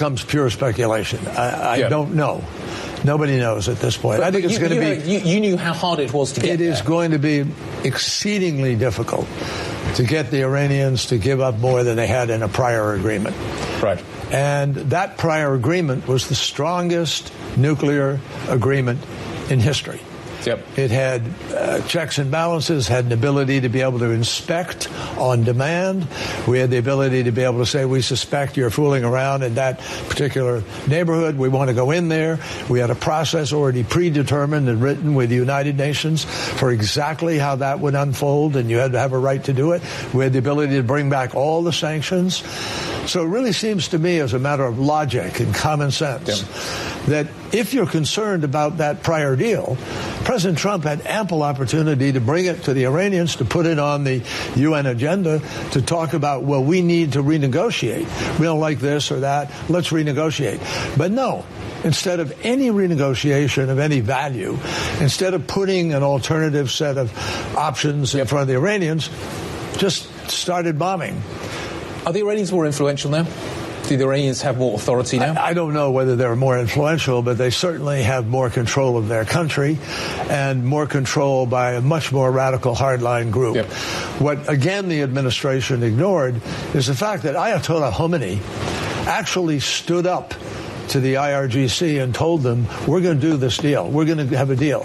becomes pure speculation. I don't know. Nobody knows at this point. I think it's going to be... You knew how hard it was to get there. It is going to be exceedingly difficult to get the Iranians to give up more than they had in a prior agreement. Right. And that prior agreement was the strongest nuclear agreement in history. Yep. It had checks and balances, had an ability to be able to inspect on demand. We had the ability to be able to say, we suspect you're fooling around in that particular neighborhood. We want to go in there. We had a process already predetermined and written with the United Nations for exactly how that would unfold, and you had to have a right to do it. We had the ability to bring back all the sanctions. So it really seems to me, as a matter of logic and common sense, that if you're concerned about that prior deal, President Trump had ample opportunity to bring it to the Iranians, to put it on the UN agenda, to talk about, well, we need to renegotiate. We don't like this or that. Let's renegotiate. But no. Instead of any renegotiation of any value, instead of putting an alternative set of options in front of the Iranians, just started bombing. Are the Iranians more influential now? Do the Iranians have more authority now? I don't know whether they're more influential, but they certainly have more control of their country and more control by a much more radical hardline group. Yep. What, again, the administration ignored is the fact that Ayatollah Khomeini actually stood up to the IRGC and told them, we're going to do this deal. We're going to have a deal.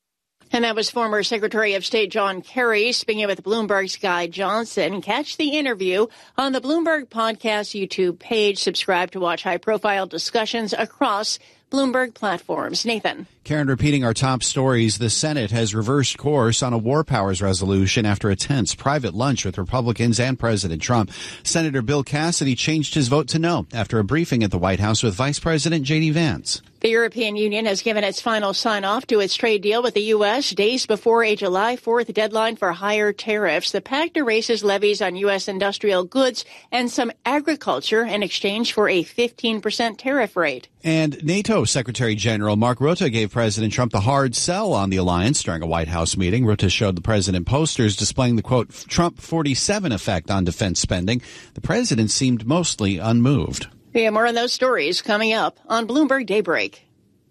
And that was former Secretary of State John Kerry speaking with Bloomberg's Guy Johnson. Catch the interview on the Bloomberg Podcast YouTube page. Subscribe to watch high-profile discussions across Bloomberg platforms. Nathan. Karen, repeating our top stories, the Senate has reversed course on a war powers resolution after a tense private lunch with Republicans and President Trump. Senator Bill Cassidy changed his vote to no after a briefing at the White House with Vice President J.D. Vance. The European Union has given its final sign-off to its trade deal with the U.S. days before a July 4th deadline for higher tariffs. The pact erases levies on U.S. industrial goods and some agriculture in exchange for a 15% tariff rate. And NATO Secretary General Mark Rutte gave President Trump the hard sell on the alliance during a White House meeting. Rutte showed the president posters displaying the, quote, Trump 47 effect on defense spending. The president seemed mostly unmoved. We have more on those stories coming up on Bloomberg Daybreak.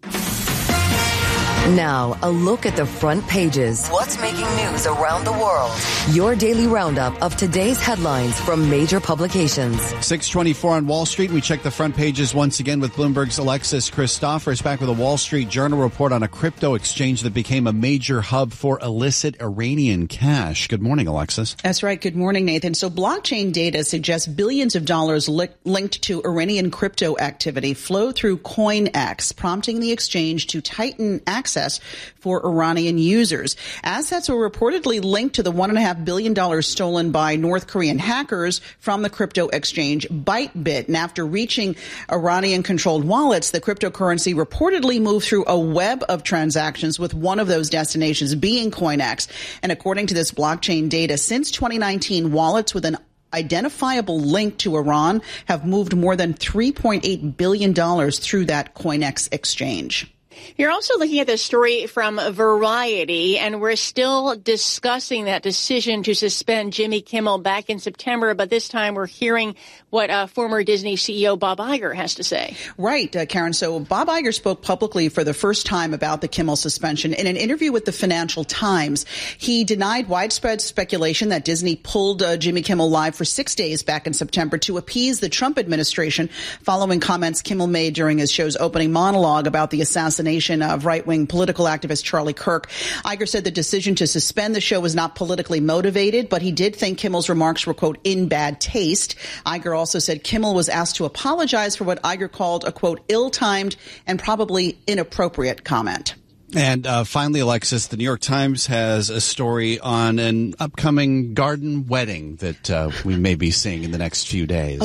Now, a look at the front pages. What's making news around the world? Your daily roundup of today's headlines from major publications. 6:24 on Wall Street. We check the front pages once again with Bloomberg's Alexis Christophers, back with a Wall Street Journal report on a crypto exchange that became a major hub for illicit Iranian cash. Good morning, Alexis. That's right. Good morning, Nathan. So blockchain data suggests billions of dollars linked to Iranian crypto activity flow through CoinEx, prompting the exchange to tighten access for Iranian users. Assets were reportedly linked to the $1.5 billion stolen by North Korean hackers from the crypto exchange Bytebit. And after reaching Iranian-controlled wallets, the cryptocurrency reportedly moved through a web of transactions, with one of those destinations being CoinEx. And according to this blockchain data, since 2019, wallets with an identifiable link to Iran have moved more than $3.8 billion through that CoinEx exchange. You're also looking at this story from Variety, and we're still discussing that decision to suspend Jimmy Kimmel back in September, but this time we're hearing what former Disney CEO Bob Iger has to say. Right, Karen. So Bob Iger spoke publicly for the first time about the Kimmel suspension. In an interview with the Financial Times, he denied widespread speculation that Disney pulled Jimmy Kimmel Live for 6 days back in September to appease the Trump administration following comments Kimmel made during his show's opening monologue about the assassination of right-wing political activist Charlie Kirk. Iger said the decision to suspend the show was not politically motivated, but he did think Kimmel's remarks were, quote, in bad taste. Iger also said Kimmel was asked to apologize for what Iger called a, quote, ill-timed and probably inappropriate comment. And finally, Alexis, the New York Times has a story on an upcoming garden wedding that we may be seeing in the next few days.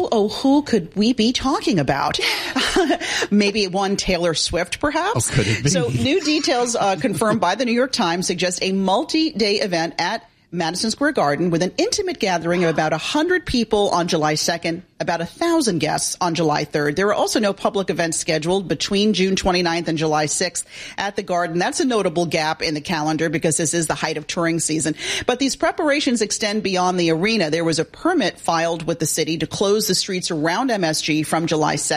Who could we be talking about? Maybe one Taylor Swift, perhaps? Oh, could it be? So new details confirmed by the New York Times suggest a multi-day event at Madison Square Garden with an intimate gathering of about 100 people on July 2nd, about 1,000 guests on July 3rd. There are also no public events scheduled between June 29th and July 6th at the Garden. That's a notable gap in the calendar because this is the height of touring season. But these preparations extend beyond the arena. There was a permit filed with the city to close the streets around MSG from July 2nd